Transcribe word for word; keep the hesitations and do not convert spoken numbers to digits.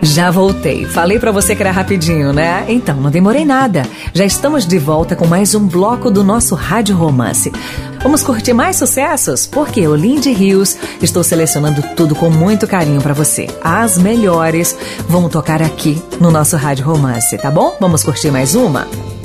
Já voltei. Falei pra você que era rapidinho, né? Então, não demorei nada. Já estamos de volta com mais um bloco do nosso Rádio Romance. Vamos curtir mais sucessos? Porque eu, Lindy Rios, estou selecionando tudo com muito carinho pra você. As melhores vão tocar aqui no nosso Rádio Romance, tá bom? Vamos curtir mais uma?